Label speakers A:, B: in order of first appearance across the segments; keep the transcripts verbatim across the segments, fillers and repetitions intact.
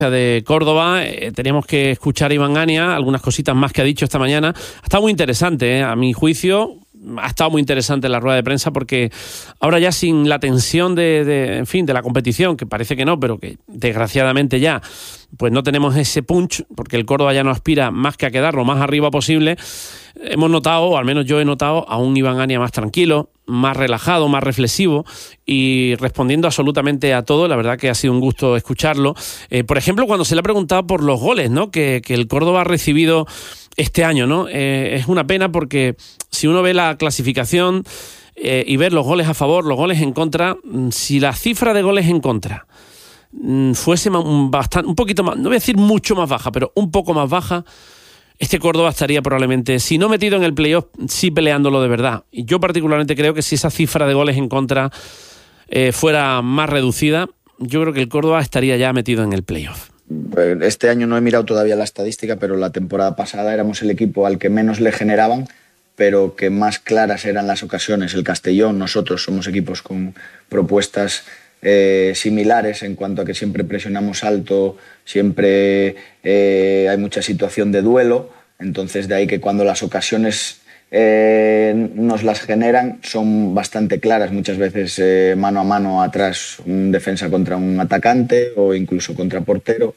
A: de Córdoba, eh, teníamos que escuchar a Iván Ania, algunas cositas más que ha dicho esta mañana. Ha estado muy interesante, eh, a mi juicio, ha estado muy interesante la rueda de prensa porque ahora ya sin la tensión de, de, en fin, de la competición, que parece que no, pero que desgraciadamente ya, pues no tenemos ese punch, porque el Córdoba ya no aspira más que a quedar lo más arriba posible. Hemos notado, o al menos yo he notado, a un Iván Ania más tranquilo, más relajado, más reflexivo y respondiendo absolutamente a todo. La verdad que ha sido un gusto escucharlo. Eh, por ejemplo, cuando se le ha preguntado por los goles, ¿no?, que, que el Córdoba ha recibido este año, ¿no? Eh, es una pena porque si uno ve la clasificación eh, y ver los goles a favor, los goles en contra, si la cifra de goles en contra fuese bastante, un poquito más, no voy a decir mucho más baja, pero un poco más baja, este Córdoba estaría probablemente, si no metido en el playoff, sí peleándolo de verdad. Y yo particularmente creo que si esa cifra de goles en contra eh, fuera más reducida, yo creo que el Córdoba estaría ya metido en el playoff.
B: Este año no he mirado todavía la estadística, pero la temporada pasada éramos el equipo al que menos le generaban, pero que más claras eran las ocasiones. El Castellón, nosotros somos equipos con propuestas Eh, similares en cuanto a que siempre presionamos alto, siempre eh, hay mucha situación de duelo, entonces de ahí que cuando las ocasiones eh, nos las generan son bastante claras, muchas veces eh, mano a mano atrás, un defensa contra un atacante o incluso contra portero,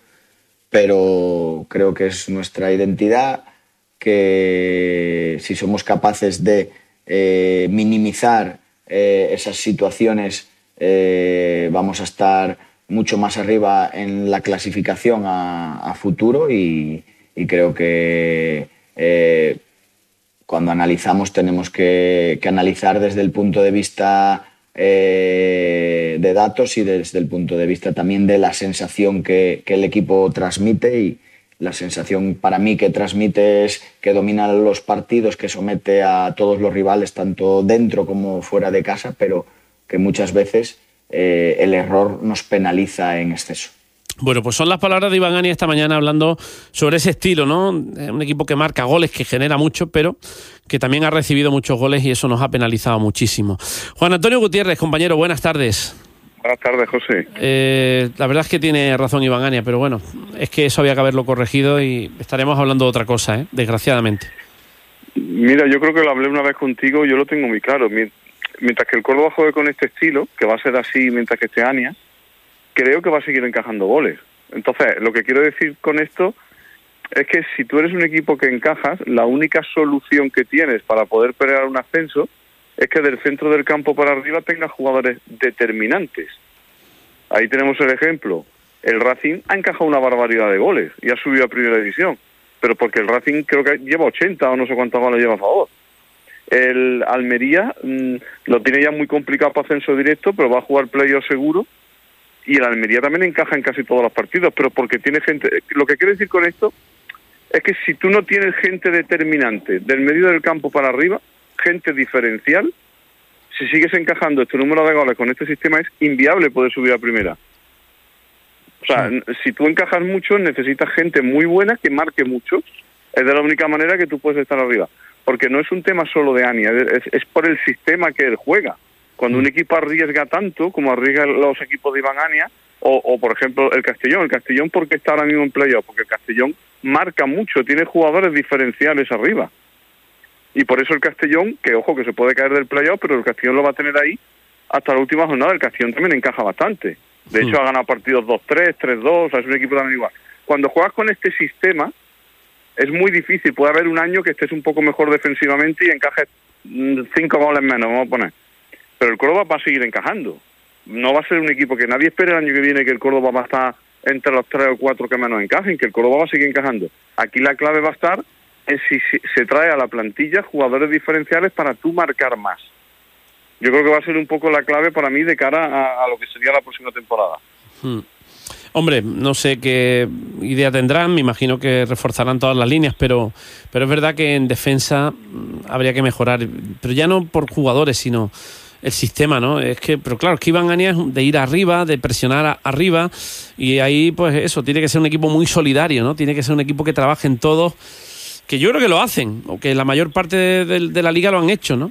B: pero creo que es nuestra identidad, que si somos capaces de eh, minimizar eh, esas situaciones, Eh, vamos a estar mucho más arriba en la clasificación a, a futuro y, y creo que eh, cuando analizamos tenemos que, que analizar desde el punto de vista eh, de datos y desde el punto de vista también de la sensación que, que el equipo transmite, y la sensación para mí que transmite es que domina los partidos, que somete a todos los rivales tanto dentro como fuera de casa, pero que muchas veces eh, el error nos penaliza en exceso.
A: Bueno, pues son las palabras de Iván Ania esta mañana hablando sobre ese estilo, ¿no? Un equipo que marca goles, que genera mucho, pero que también ha recibido muchos goles y eso nos ha penalizado muchísimo. Juan Antonio Gutiérrez, compañero, buenas tardes.
C: Buenas tardes, José.
A: Eh, la verdad es que tiene razón Iván Ania, pero bueno, es que eso había que haberlo corregido y estaremos hablando de otra cosa, ¿eh? Desgraciadamente.
C: Mira, yo creo que lo hablé una vez contigo, yo lo tengo muy claro. Mientras que el Córdoba juegue con este estilo, que va a ser así mientras que esté Ania, creo que va a seguir encajando goles. Entonces, lo que quiero decir con esto es que si tú eres un equipo que encajas, la única solución que tienes para poder pelear un ascenso es que del centro del campo para arriba tengas jugadores determinantes. Ahí tenemos el ejemplo. El Racing ha encajado una barbaridad de goles y ha subido a primera división, pero porque el Racing creo que lleva ochenta o no sé cuántos goles lleva a favor. El Almería mmm, lo tiene ya muy complicado para ascenso directo, pero va a jugar playoff seguro, y el Almería también encaja en casi todos los partidos, pero porque tiene gente. Lo que quiero decir con esto es que si tú no tienes gente determinante del medio del campo para arriba, gente diferencial, si sigues encajando este número de goles con este sistema es inviable poder subir a primera. O sea, sí. Si tú encajas mucho, necesitas gente muy buena que marque mucho. Es de la única manera que tú puedes estar arriba. Porque no es un tema solo de Ania, es, es por el sistema que él juega. Cuando un equipo arriesga tanto, como arriesgan los equipos de Iván Ania, o, o por ejemplo el Castellón, el Castellón ¿por qué está ahora mismo en playoff? Porque el Castellón marca mucho, tiene jugadores diferenciales arriba. Y por eso el Castellón, que ojo que se puede caer del playoff, pero el Castellón lo va a tener ahí hasta la última jornada. El Castellón también encaja bastante. De hecho, ha ganado partidos dos tres, tres dos, o sea, es un equipo también igual. Cuando juegas con este sistema, es muy difícil. Puede haber un año que estés un poco mejor defensivamente y encajes cinco goles menos, vamos a poner. Pero el Córdoba va a seguir encajando. No va a ser un equipo que nadie espere el año que viene que el Córdoba va a estar entre los tres o cuatro que menos encajen, que el Córdoba va a seguir encajando. Aquí la clave va a estar en si se trae a la plantilla jugadores diferenciales para tú marcar más. Yo creo que va a ser un poco la clave para mí de cara a, a lo que sería la próxima temporada.
A: Hmm. Hombre, no sé qué idea tendrán, me imagino que reforzarán todas las líneas, pero, pero es verdad que en defensa habría que mejorar, pero ya no por jugadores, sino el sistema, ¿no? Es que, pero claro, es que Iván Ania es de ir arriba, de presionar a, arriba, y ahí, pues eso, tiene que ser un equipo muy solidario, ¿no? Tiene que ser un equipo que trabaje en todos, que yo creo que lo hacen, o que la mayor parte de, de, de la liga lo han hecho, ¿no?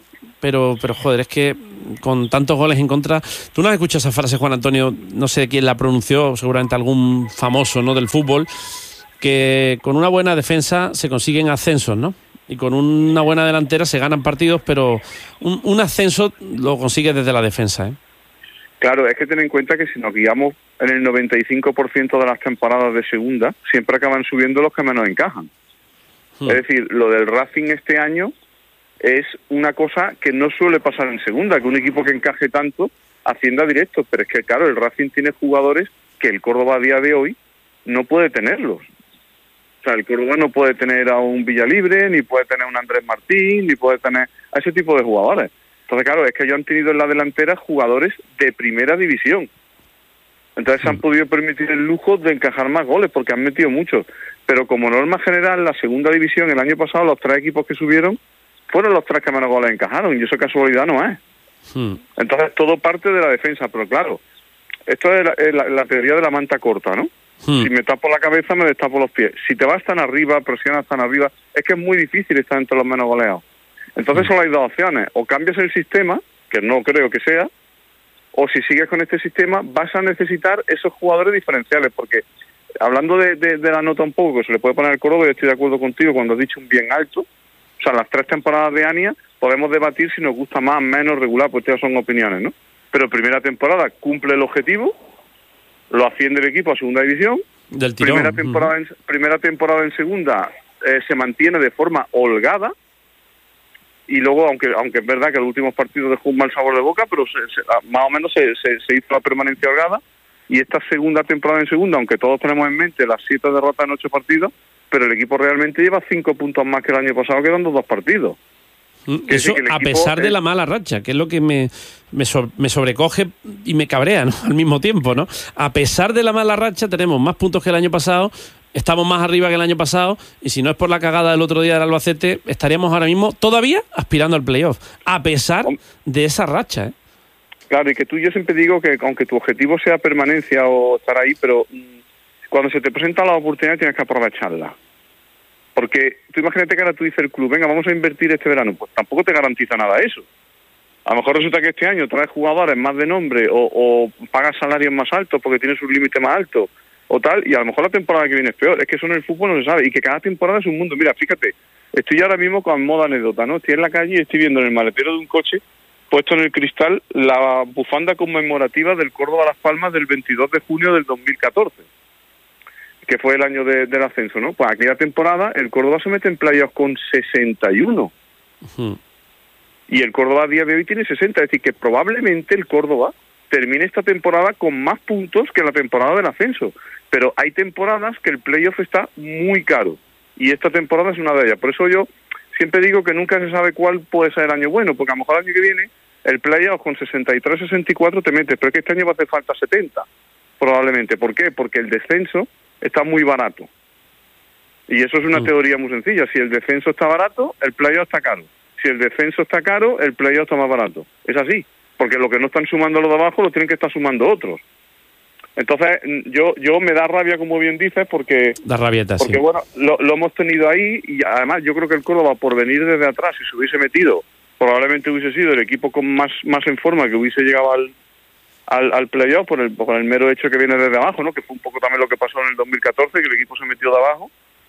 A: pero, pero joder, es que con tantos goles en contra... Tú no has escuchado esa frase, Juan Antonio, no sé quién la pronunció, seguramente algún famoso, ¿no?, del fútbol, que con una buena defensa se consiguen ascensos, ¿no? Y con una buena delantera se ganan partidos, pero un, un ascenso lo consigues desde la defensa, ¿eh?
C: Claro, es que ten en cuenta que si nos guiamos en el noventa y cinco por ciento de las temporadas de segunda, siempre acaban subiendo los que menos encajan. Hmm. Es decir, lo del Racing este año es una cosa que no suele pasar en segunda, que un equipo que encaje tanto ascienda directo, pero es que claro, el Racing tiene jugadores que el Córdoba a día de hoy no puede tenerlos. O sea, el Córdoba no puede tener a un Villalibre, ni puede tener a un Andrés Martín, ni puede tener a ese tipo de jugadores. Entonces, claro, es que ellos han tenido en la delantera jugadores de primera división. Entonces se han podido permitir el lujo de encajar más goles, porque han metido muchos. Pero como norma general, la segunda división, el año pasado, los tres equipos que subieron, fueron los tres que menos goles encajaron, y eso casualidad no es. Hmm. Entonces, todo parte de la defensa, pero claro, esto es la, es la, la teoría de la manta corta, ¿no? Hmm. Si me tapo la cabeza, me destapo los pies. Si te vas tan arriba, presionas tan arriba, es que es muy difícil estar entre los menos goleados. Entonces solo hay dos opciones: o cambias el sistema, que no creo que sea, o si sigues con este sistema vas a necesitar esos jugadores diferenciales, porque hablando de, de, de la nota un poco que se le puede poner al Córdoba, yo estoy de acuerdo contigo cuando has dicho un bien alto. O sea, las tres temporadas de Ania podemos debatir si nos gusta más, menos, regular, pues estas son opiniones, ¿no? Pero primera temporada cumple el objetivo, lo asciende el equipo a segunda división.
A: Del tirón.
C: Primera temporada, en, primera temporada en segunda eh, se mantiene de forma holgada. Y luego, aunque aunque es verdad que los últimos partidos dejó un mal sabor de boca, pero se, se, más o menos se, se, se hizo la permanencia holgada. Y esta segunda temporada en segunda, aunque todos tenemos en mente las siete derrotas en ocho partidos, pero el equipo realmente lleva cinco puntos más que el año pasado, quedando dos partidos.
A: Eso a pesar de la mala racha, que es lo que me, me, so, me sobrecoge y me cabrea, ¿no?, al mismo tiempo, ¿no? A pesar de la mala racha, tenemos más puntos que el año pasado, estamos más arriba que el año pasado, y si no es por la cagada del otro día del Albacete, estaríamos ahora mismo todavía aspirando al playoff, a pesar de esa racha, ¿eh?
C: Claro, y que tú, yo siempre digo que aunque tu objetivo sea permanencia o estar ahí, pero mmm, cuando se te presenta la oportunidad tienes que aprovecharla. Porque tú imagínate que ahora tú dices el club, venga, vamos a invertir este verano, pues tampoco te garantiza nada eso. A lo mejor resulta que este año traes jugadores más de nombre o, o pagas salarios más altos porque tienes un límite más alto o tal, y a lo mejor la temporada que viene es peor. Es que eso en el fútbol no se sabe, y que cada temporada es un mundo. Mira, fíjate, estoy ahora mismo con modo anécdota, ¿no? Estoy en la calle y estoy viendo en el maletero de un coche, puesto en el cristal, la bufanda conmemorativa del Córdoba Las Palmas del veintidós de junio del dos mil catorce. Que fue el año de, del ascenso, ¿no? Pues aquella temporada el Córdoba se mete en playoffs con sesenta y uno. Uh-huh. Y el Córdoba a día de hoy tiene sesenta, es decir, que probablemente el Córdoba termine esta temporada con más puntos que la temporada del ascenso. Pero hay temporadas que el playoff está muy caro, y esta temporada es una de ellas. Por eso yo siempre digo que nunca se sabe cuál puede ser el año bueno, porque a lo mejor el año que viene el playoff con sesenta y tres, sesenta y cuatro te metes, pero es que este año va a hacer falta setenta, probablemente. ¿Por qué? Porque el descenso está muy barato. Y eso es una mm. teoría muy sencilla. Si el descenso está barato, el playoff está caro. Si el descenso está caro, el playoff está más barato. Es así. Porque lo que no están sumando los de abajo lo tienen que estar sumando otros. Entonces, yo yo me da rabia, como bien dices, porque...
A: Da rabieta,
C: porque
A: sí.
C: bueno, lo, lo hemos tenido ahí, y además yo creo que el Córdoba, por venir desde atrás, si se hubiese metido, probablemente hubiese sido el equipo con más, más en forma que hubiese llegado al al, al playoff por el, por el mero hecho que viene desde abajo, ¿no? Que fue un poco también lo que pasó en el dos mil catorce, que el equipo se metió de abajo.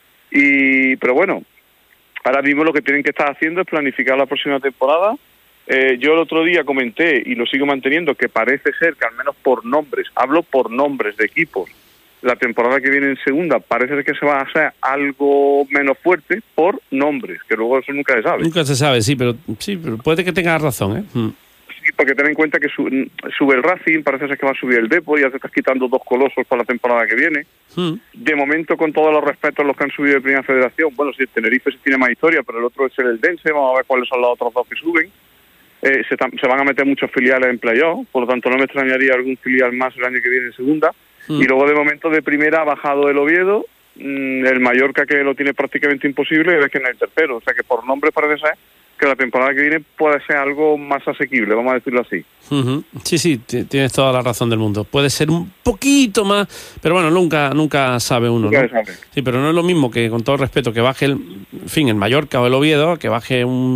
C: Y pero bueno, ahora mismo lo que tienen que estar haciendo es planificar la próxima temporada. Eh, yo el otro día comenté, y lo sigo manteniendo, que parece ser que al menos por nombres, hablo por nombres de equipos, la temporada que viene en segunda parece que se va a hacer algo menos fuerte por nombres, que luego eso nunca se sabe.
A: Nunca se sabe, sí, pero sí, pero puede que tengas razón, ¿eh? Mm.
C: Sí, porque ten en cuenta que sube, sube el Racing, parece ser que va a subir el Depor, ya te estás quitando dos colosos para la temporada que viene. Mm. De momento, con todos los respetos a los que han subido de Primera Federación, bueno, sí, el Tenerife sí tiene más historia, pero el otro es el Eldense, vamos a ver cuáles son los otros dos que suben. Eh, se, se van a meter muchos filiales en playoff, por lo tanto no me extrañaría algún filial más el año que viene en segunda. Mm. Y luego de momento de primera ha bajado el Oviedo, mmm, el Mallorca, que lo tiene prácticamente imposible, y ves que en el tercero. O sea que por nombre parece ser que la temporada que viene puede ser algo más asequible, vamos a decirlo así.
A: Uh-huh. Sí, sí, t- tienes toda la razón del mundo. Puede ser un poquito más, pero bueno, nunca nunca sabe uno,
C: nunca
A: ¿no?
C: sabe.
A: Sí, pero no es lo mismo que, con todo respeto, que baje el, en fin, el Mallorca o el Oviedo, que baje un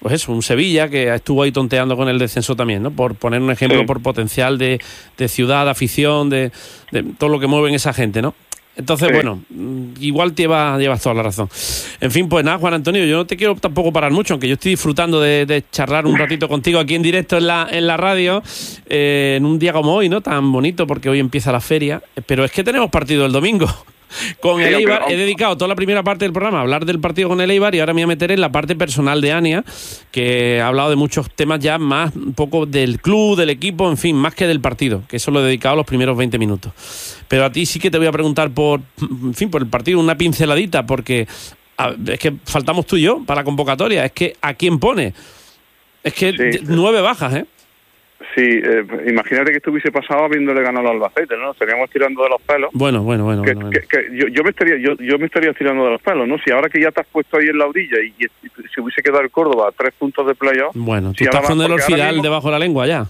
A: pues eso, un Sevilla que estuvo ahí tonteando con el descenso también, ¿no? Por poner un ejemplo, sí. por potencial de, de ciudad, de afición, de, de todo lo que mueven esa gente, ¿no? Entonces, sí. bueno, igual llevas, llevas toda la razón. En fin, pues nada, Juan Antonio, yo no te quiero tampoco parar mucho, aunque yo estoy disfrutando de, de charlar un ratito contigo aquí en directo en la, en la radio, eh, en un día como hoy, ¿no? Tan bonito, porque hoy empieza la feria, pero es que tenemos partido el domingo. Con sí, el Eibar, he dedicado toda la primera parte del programa a hablar del partido con el Eibar y ahora me voy a meter en la parte personal de Ania, que ha hablado de muchos temas ya más, un poco del club, del equipo, en fin, más que del partido, que eso lo he dedicado los primeros veinte minutos. Pero a ti sí que te voy a preguntar por, en fin, por el partido, una pinceladita, porque a, es que faltamos tú y yo para la convocatoria, es que ¿a quién pone? Es que sí. nueve bajas, ¿eh?
C: Sí, eh, imagínate que estuviese pasado habiéndole ganado al Albacete, ¿no? Estaríamos tirando de los pelos.
A: Bueno, bueno, bueno.
C: Que,
A: bueno,
C: que,
A: bueno.
C: que yo, yo me estaría yo, yo me estaría tirando de los pelos, ¿no? Si ahora que ya te has puesto ahí en la orilla y, y, y si hubiese quedado el Córdoba a tres puntos de playoff...
A: Bueno, tú
C: si
A: estás con el Orfidal
C: mismo...
A: debajo de la lengua ya.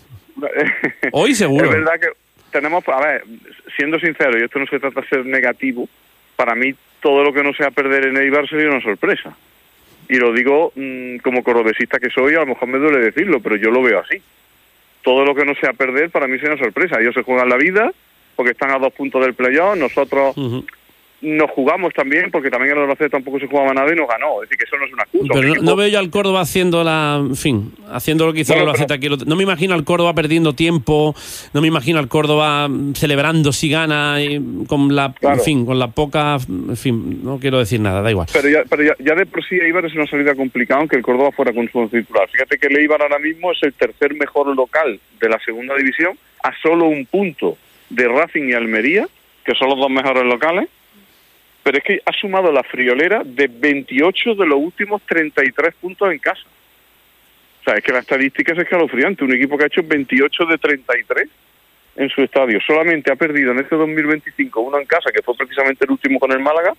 A: Hoy seguro.
C: Es verdad que tenemos... A ver, siendo sincero, y esto no se trata de ser negativo, para mí todo lo que no sea perder en Eibar sería una sorpresa. Y lo digo mmm, como cordobesista que soy, a lo mejor me duele decirlo, pero yo lo veo así. Todo lo que no sea perder para mí sería una sorpresa. Ellos se juegan la vida porque están a dos puntos del playoff. Nosotros uh-huh. nos jugamos también porque también el Albacete tampoco se jugaba nada y nos ganó. Es decir, que eso no es una excusa.
A: Pero no, no veo yo al Córdoba haciendo la, en fin, haciendo lo que hizo bueno, el Albacete aquí. No me imagino al Córdoba perdiendo tiempo. No me imagino al Córdoba celebrando si gana y con la, claro. en fin, con la poca, en fin, no quiero decir nada, da igual.
C: Pero ya, pero ya, ya de por sí Eibar es una salida complicada aunque el Córdoba fuera con su titular. Fíjate que el Eibar ahora mismo es el tercer mejor local de la segunda división a solo un punto de Racing y Almería, que son los dos mejores locales. Pero es que ha sumado la friolera de veintiocho de los últimos treinta y tres puntos en casa. O sea, es que la estadística es escalofriante. Un equipo que ha hecho veintiocho de treinta y tres en su estadio. Solamente ha perdido en este dos mil veinticinco uno en casa, que fue precisamente el último con el Málaga.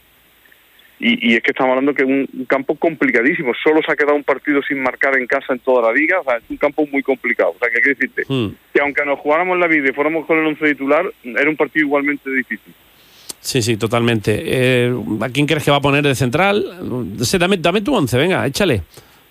C: Y, y es que estamos hablando que es un, un campo complicadísimo. Solo se ha quedado un partido sin marcar en casa en toda la liga. O sea, es un campo muy complicado. O sea, que hay que decirte mm. que aunque nos jugáramos la vida y fuéramos con el once titular, era un partido igualmente difícil.
A: Sí, sí, totalmente. Eh, ¿A quién crees que va a poner de central? Sí, dame, dame tu once, venga, échale.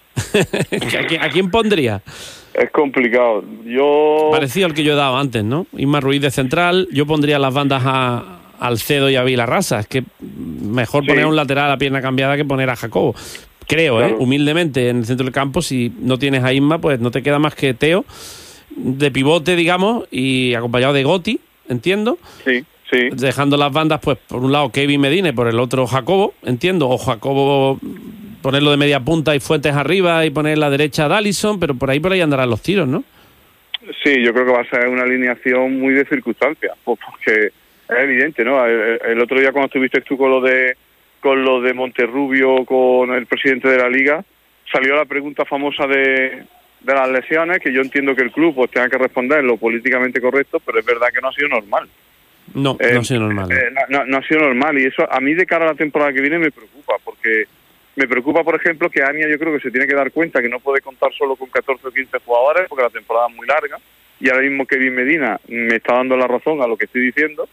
A: ¿A, quién, ¿A quién pondría?
C: Es complicado. Yo...
A: Parecido al que yo he dado antes, ¿no? Isma Ruiz de central. Yo pondría las bandas a Alcedo y a Vilarrasa. Es que mejor poner sí. un lateral a pierna cambiada que poner a Jacobo. Creo, claro. ¿eh? Humildemente, en el centro del campo, si no tienes a Isma, pues no te queda más que Teo, de pivote, digamos, y acompañado de Gotti, entiendo.
C: Sí. Sí.
A: Dejando las bandas, pues por un lado Kevin Medina y por el otro Jacobo, entiendo, o Jacobo ponerlo de media punta y Fuentes arriba y poner la derecha a Dallison, pero por ahí por ahí andarán los tiros, ¿no?
C: Sí, yo creo que va a ser una alineación muy de circunstancias, pues porque es evidente, ¿no? El, el otro día cuando estuviste tú con lo de con lo de Monterrubio, con el presidente de la Liga, salió la pregunta famosa de, de las lesiones, que yo entiendo que el club pues tenga que responder lo políticamente correcto, pero es verdad que no ha sido normal.
A: No, eh, no ha sido normal.
C: Eh, no, no, no ha sido normal y eso a mí de cara a la temporada que viene me preocupa, porque me preocupa, por ejemplo, que Ania yo creo que se tiene que dar cuenta que no puede contar solo con catorce o quince jugadores porque la temporada es muy larga y ahora mismo Kevin Medina me está dando la razón a lo que estoy diciendo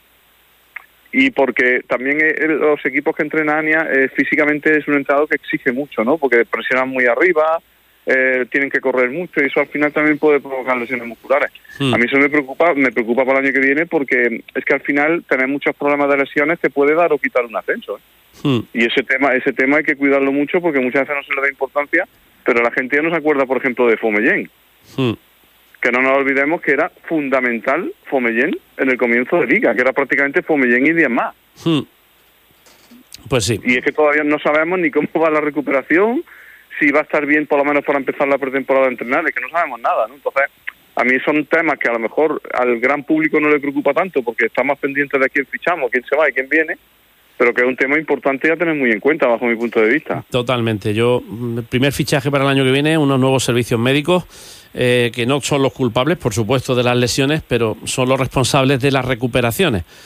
C: y porque también el, los equipos que entrena Ania eh, físicamente es un entrenador que exige mucho, ¿no? Porque presionan muy arriba, Eh, tienen que correr mucho y eso al final también puede provocar lesiones musculares. Hmm. A mí eso me preocupa, me preocupa para el año que viene porque es que al final tener muchos problemas de lesiones te puede dar o quitar un ascenso, ¿eh? Hmm. Y ese tema, ese tema hay que cuidarlo mucho porque muchas veces no se le da importancia, pero la gente ya no se acuerda, por ejemplo, de Fomellén. Hmm. Que no nos olvidemos que era fundamental Fomellén en el comienzo de Liga, que era prácticamente Fomellén y diez más.
A: Hmm. Pues sí.
C: Y es que todavía no sabemos ni cómo va la recuperación, si va a estar bien por lo menos para empezar la pretemporada a entrenar, es que no sabemos nada, ¿no? Entonces, a mí son temas que a lo mejor al gran público no le preocupa tanto porque está más pendiente de quién fichamos, quién se va y quién viene, pero que es un tema importante a tener muy en cuenta bajo mi punto de vista.
A: Totalmente. Yo, el primer fichaje para el año que viene, unos nuevos servicios médicos eh, que no son los culpables, por supuesto, de las lesiones, pero son los responsables de las recuperaciones.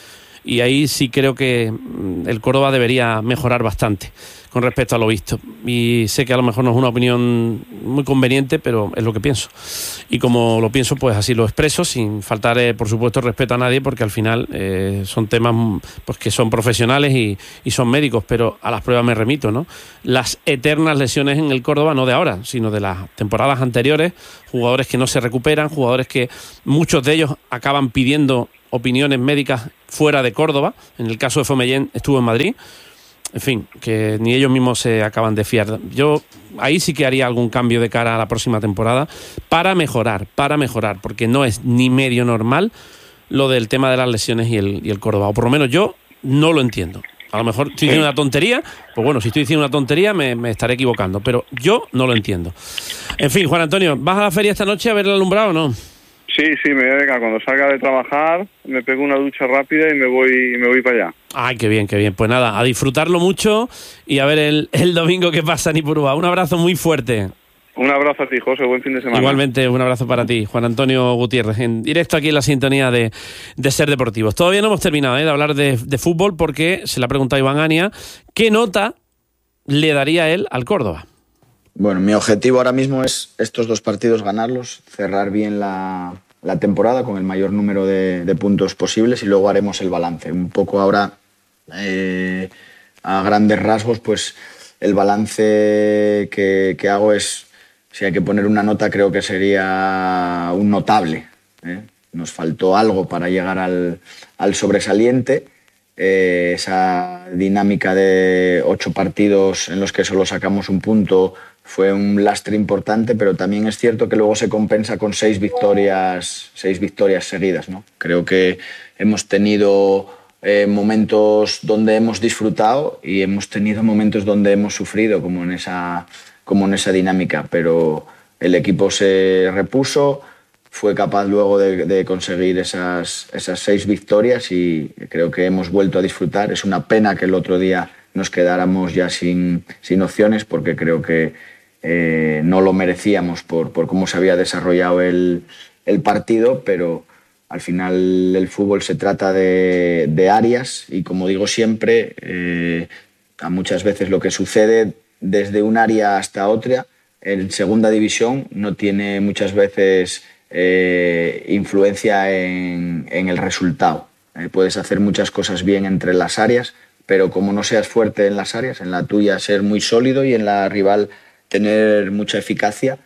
A: y ahí sí creo que el Córdoba debería mejorar bastante con respecto a lo visto, y sé que a lo mejor no es una opinión muy conveniente, pero es lo que pienso, y como lo pienso pues así lo expreso, sin faltar eh, por supuesto respeto a nadie, porque al final eh, son temas pues que son profesionales y, y son médicos, pero a las pruebas me remito, ¿no? Las eternas lesiones en el Córdoba, no de ahora, sino de las temporadas anteriores, jugadores que no se recuperan, jugadores que muchos de ellos acaban pidiendo opiniones médicas fuera de Córdoba. En el caso de Fomellén estuvo en Madrid. En fin, que ni ellos mismos se acaban de fiar. Yo ahí sí que haría algún cambio de cara a la próxima temporada para mejorar, para mejorar, porque no es ni medio normal lo del tema de las lesiones y el, y el Córdoba, o por lo menos yo no lo entiendo. A lo mejor estoy diciendo una tontería, pues bueno, si estoy diciendo una tontería me, me estaré equivocando, pero yo no lo entiendo. En fin, Juan Antonio, ¿vas a la feria esta noche a ver el alumbrado o no?
C: Sí, sí, me venga, cuando salga de trabajar me pego una ducha rápida y me voy y me voy para allá.
A: Ay, qué bien, qué bien. Pues nada, a disfrutarlo mucho y a ver el, el domingo qué pasa en Ipurúa. Un abrazo muy fuerte.
C: Un abrazo a ti, José, buen fin de semana.
A: Igualmente, un abrazo para ti, Juan Antonio Gutiérrez, en directo aquí en la sintonía de, de Ser Deportivos. Todavía no hemos terminado ¿eh? de hablar de, de fútbol, porque se le ha preguntado a Iván Ania qué nota le daría él al Córdoba.
B: Bueno, mi objetivo ahora mismo es estos dos partidos ganarlos, cerrar bien la, la temporada con el mayor número de, de puntos posibles, y luego haremos el balance. Un poco ahora, eh, a grandes rasgos, pues el balance que, que hago es, si hay que poner una nota, creo que sería un notable, ¿eh? Nos faltó algo para llegar al, al sobresaliente. Eh, esa dinámica de ocho partidos en los que solo sacamos un punto fue un lastre importante, pero también es cierto que luego se compensa con seis victorias, seis victorias seguidas, ¿no? Creo que hemos tenido eh, momentos donde hemos disfrutado y hemos tenido momentos donde hemos sufrido, como en esa, como en esa dinámica, pero el equipo se repuso, fue capaz luego de, de conseguir esas, esas seis victorias, y creo que hemos vuelto a disfrutar. Es una pena que el otro día nos quedáramos ya sin, sin opciones, porque creo que eh, no lo merecíamos por, por cómo se había desarrollado el, el partido, pero al final el fútbol se trata de, de áreas, y como digo siempre, eh, a muchas veces lo que sucede desde un área hasta otra en segunda división no tiene muchas veces Eh, influencia en, en el resultado. Eh, puedes hacer muchas cosas bien entre las áreas, pero como no seas fuerte en las áreas, en la tuya ser muy sólido y en la rival tener mucha eficacia,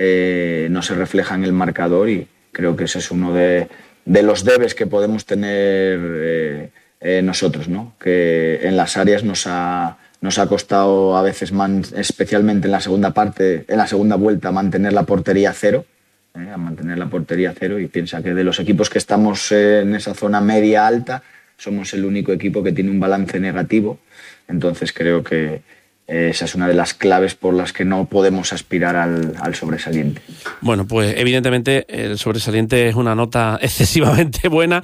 B: eh, no se refleja en el marcador, y creo que ese es uno de, de los debes que podemos tener eh, eh, nosotros, ¿no? Que en las áreas nos ha, nos ha costado a veces, man, especialmente en la segunda parte, en la segunda vuelta, mantener la portería cero. Eh, a mantener la portería cero, y piensa que de los equipos que estamos eh, en esa zona media alta, somos el único equipo que tiene un balance negativo. Entonces creo que eh, esa es una de las claves por las que no podemos aspirar al, al sobresaliente.
A: Bueno, pues evidentemente el sobresaliente es una nota excesivamente buena.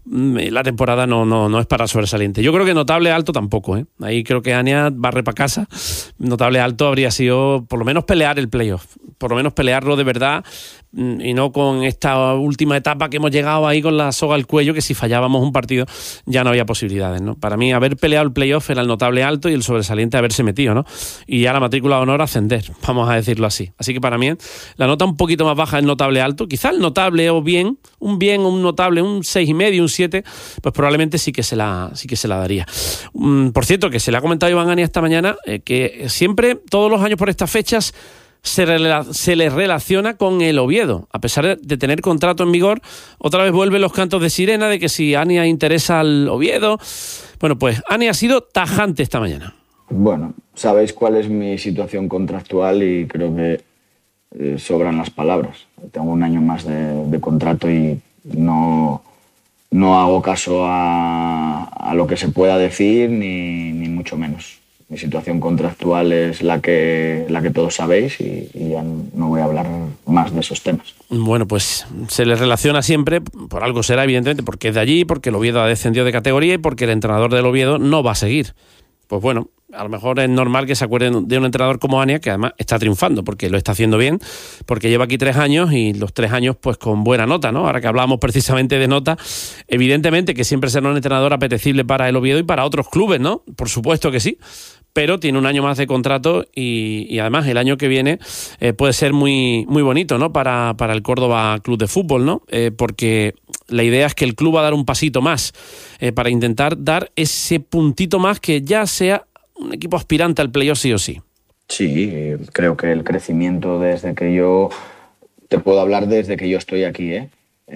A: La temporada no, no, no es para sobresaliente. Yo creo que notable alto tampoco, ¿eh? Ahí creo que Ania barre para casa. Notable alto habría sido por lo menos pelear el playoff, por lo menos pelearlo de verdad, y no con esta última etapa que hemos llegado ahí con la soga al cuello, que si fallábamos un partido ya no había posibilidades, ¿no? Para mí haber peleado el playoff era el notable alto, y el sobresaliente haberse metido, ¿no? Y ya la matrícula de honor ascender, vamos a decirlo así. Así que para mí la nota un poquito más baja es notable alto. Quizá el notable o bien, un bien, un notable, un seis y medio, un siete, pues probablemente sí que se la, sí que se la daría. Um, por cierto, que se le ha comentado a Iván Ania esta mañana eh, que siempre, todos los años por estas fechas, Se, rela- se les relaciona con el Oviedo. A pesar de tener contrato en vigor, otra vez vuelven los cantos de sirena de que si Ania interesa al Oviedo. Bueno, pues Ania ha sido tajante esta mañana.
B: Bueno, sabéis cuál es mi situación contractual, y creo que eh, sobran las palabras. Tengo un año más de, de contrato, y no, no hago caso a, a lo que se pueda decir, ni, ni mucho menos. Mi situación contractual es la que, la que todos sabéis, y, y ya no voy a hablar más de esos temas.
A: Bueno, pues se les relaciona siempre, por algo será evidentemente, porque es de allí, porque el Oviedo ha descendido de categoría y porque el entrenador del Oviedo no va a seguir. Pues bueno, a lo mejor es normal que se acuerden de un entrenador como Ania, que además está triunfando, porque lo está haciendo bien, porque lleva aquí tres años y los tres años pues con buena nota, ¿no? Ahora que hablábamos precisamente de nota, evidentemente que siempre será un entrenador apetecible para el Oviedo y para otros clubes, ¿no? Por supuesto que sí, pero tiene un año más de contrato y, y además el año que viene eh, puede ser muy, muy bonito, ¿no? Para, para el Córdoba Club de Fútbol, ¿no? Eh, porque la idea es que el club va a dar un pasito más eh, para intentar dar ese puntito más que ya sea un equipo aspirante al playoff sí o sí.
B: Sí, creo que el crecimiento desde que yo... Te puedo hablar desde que yo estoy aquí, ¿eh?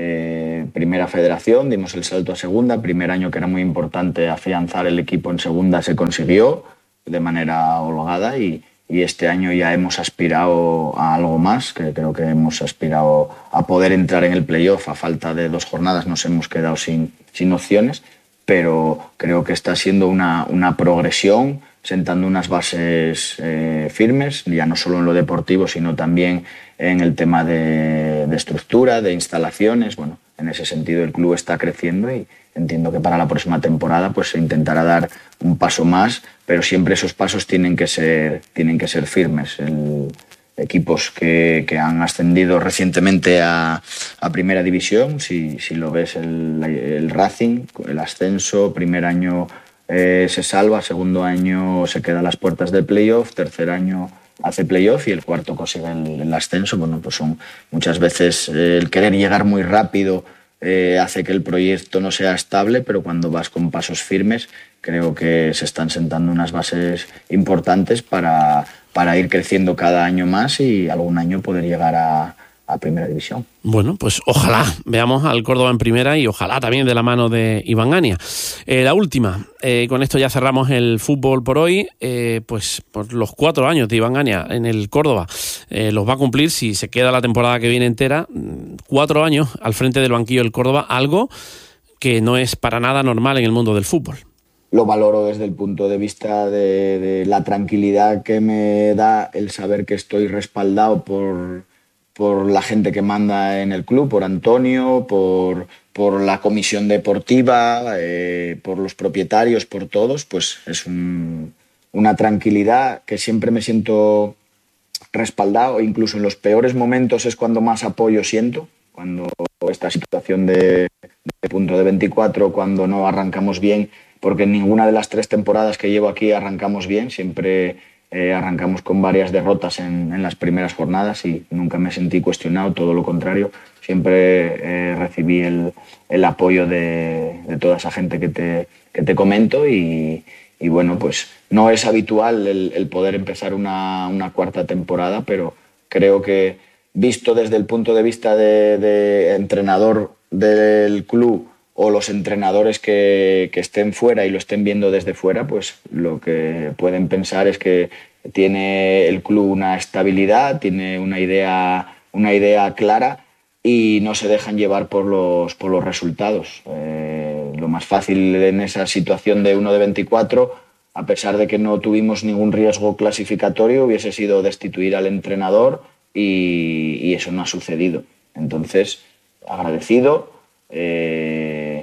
B: Eh, primera federación, dimos el salto a segunda, primer año que era muy importante afianzar el equipo en segunda se consiguió de manera holgada y, y este año ya hemos aspirado a algo más, que creo que hemos aspirado a poder entrar en el playoff. A falta de dos jornadas nos hemos quedado sin, sin opciones, pero creo que está siendo una, una progresión, sentando unas bases eh, firmes, ya no solo en lo deportivo, sino también en el tema de, de estructura, de instalaciones. Bueno, en ese sentido el club está creciendo y entiendo que para la próxima temporada pues se intentará dar un paso más, pero siempre esos pasos tienen que ser, tienen que ser firmes. El, equipos que, que han ascendido recientemente a, a Primera División, si, si lo ves, el, el Racing, el ascenso, primer año eh, se salva, segundo año se queda a las puertas del playoff, tercer año hace playoff y el cuarto consigue el, el ascenso. Bueno, pues son muchas veces eh, el querer llegar muy rápido eh, hace que el proyecto no sea estable, pero cuando vas con pasos firmes creo que se están sentando unas bases importantes para, para ir creciendo cada año más y algún año poder llegar a, a Primera División.
A: Bueno, pues ojalá veamos al Córdoba en primera y ojalá también de la mano de Iván Ania. Eh, la última, eh, con esto ya cerramos el fútbol por hoy, eh, pues por los cuatro años de Iván Ania en el Córdoba eh, los va a cumplir si se queda la temporada que viene entera, cuatro años al frente del banquillo del Córdoba, algo que no es para nada normal en el mundo del fútbol.
B: Lo valoro desde el punto de vista de, de la tranquilidad que me da el saber que estoy respaldado por, por la gente que manda en el club, por Antonio, por, por la comisión deportiva, eh, por los propietarios, por todos. Pues es un, una tranquilidad que siempre me siento respaldado, incluso en los peores momentos es cuando más apoyo siento, cuando esta situación de, de punto de veinticuatro, cuando no arrancamos bien, porque en ninguna de las tres temporadas que llevo aquí arrancamos bien, siempre eh, arrancamos con varias derrotas en, en las primeras jornadas y nunca me sentí cuestionado, todo lo contrario, siempre eh, recibí el, el apoyo de, de toda esa gente que te, que te comento y, y bueno, pues no es habitual el, el poder empezar una, una cuarta temporada, pero creo que visto desde el punto de vista de, de entrenador del club o los entrenadores que, que estén fuera y lo estén viendo desde fuera, pues lo que pueden pensar es que tiene el club una estabilidad, tiene una idea, una idea clara y no se dejan llevar por los, por los resultados. Eh, lo más fácil en esa situación de uno de veinticuatro, a pesar de que no tuvimos ningún riesgo clasificatorio, hubiese sido destituir al entrenador y, y eso no ha sucedido. Entonces, agradecido. Eh,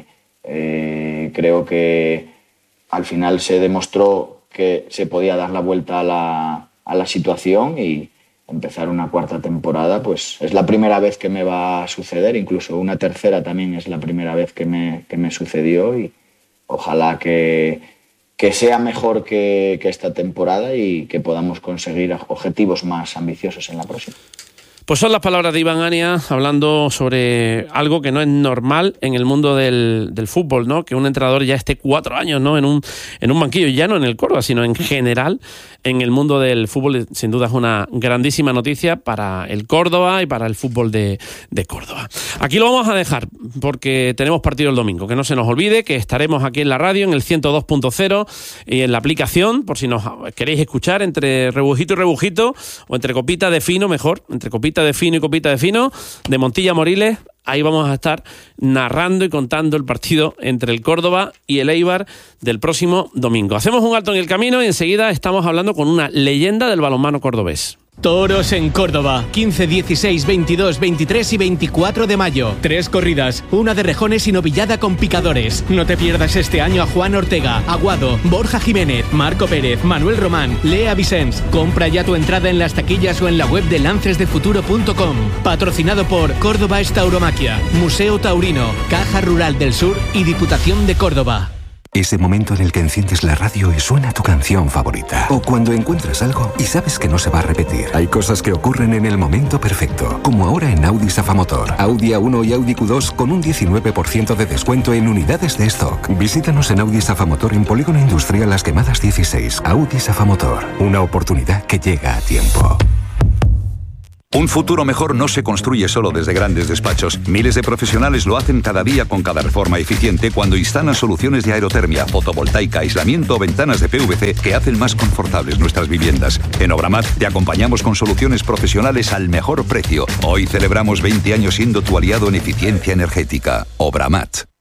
B: eh, creo que al final se demostró que se podía dar la vuelta a la, a la situación y empezar una cuarta temporada, pues es la primera vez que me va a suceder, incluso una tercera también es la primera vez que me, que me sucedió y ojalá que, que sea mejor que, que esta temporada y que podamos conseguir objetivos más ambiciosos en la próxima.
A: Pues son las palabras de Iván Ania hablando sobre algo que no es normal en el mundo del, del fútbol, ¿no? Que un entrenador ya esté cuatro años, ¿no? En un, en un banquillo, ya no en el Córdoba, sino en general en el mundo del fútbol. Sin duda es una grandísima noticia para el Córdoba y para el fútbol de, de Córdoba. Aquí lo vamos a dejar porque tenemos partido el domingo. Que no se nos olvide que estaremos aquí en la radio, en el ciento dos punto cero y en la aplicación, por si nos queréis escuchar entre rebujito y rebujito, o entre copita de fino, mejor, entre copita de fino y copita de fino, de Montilla Moriles. Ahí vamos a estar narrando y contando el partido entre el Córdoba y el Eibar del próximo domingo. Hacemos un alto en el camino y enseguida estamos hablando con una leyenda del balonmano cordobés.
D: Toros en Córdoba, quince, dieciséis, veintidós, veintitrés y veinticuatro de mayo. Tres corridas, una de rejones y novillada con picadores. No te pierdas este año a Juan Ortega, Aguado, Borja Jiménez, Marco Pérez, Manuel Román, Lea Vicens. Compra ya tu entrada en las taquillas o en la web de lances de futuro punto com. Patrocinado por Córdoba Tauromaquia, Museo Taurino, Caja Rural del Sur y Diputación de Córdoba.
E: Ese momento en el que enciendes la radio y suena tu canción favorita. O cuando encuentras algo y sabes que no se va a repetir. Hay cosas que ocurren en el momento perfecto. Como ahora en Audi Safamotor. Audi A uno y Audi Q dos con un diecinueve por ciento de descuento en unidades de stock. Visítanos en Audi Safamotor en Polígono Industrial Las Quemadas dieciséis. Audi Safamotor. Una oportunidad que llega a tiempo.
F: Un futuro mejor no se construye solo desde grandes despachos. Miles de profesionales lo hacen cada día con cada reforma eficiente cuando instalan soluciones de aerotermia, fotovoltaica, aislamiento o ventanas de P V C que hacen más confortables nuestras viviendas. En Obramat te acompañamos con soluciones profesionales al mejor precio. Hoy celebramos veinte años siendo tu aliado en eficiencia energética. Obramat.